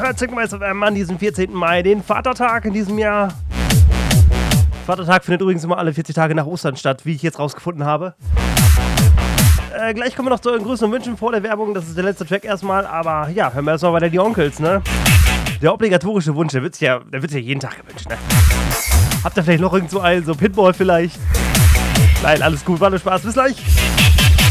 101 FM an diesem 14. Mai, den Vatertag in diesem Jahr. Vatertag findet übrigens immer alle 40 Tage nach Ostern statt, wie ich jetzt rausgefunden habe. Gleich kommen wir noch zu euren größten Wünschen vor der Werbung. Das ist der letzte Track erstmal, aber ja, hören wir erstmal weiter die Onkels, ne? Der obligatorische Wunsch, der wird sich ja jeden Tag gewünscht, ne? Habt ihr vielleicht noch irgend so einen, so Pitbull vielleicht? Nein, alles gut, war nur Spaß, bis gleich.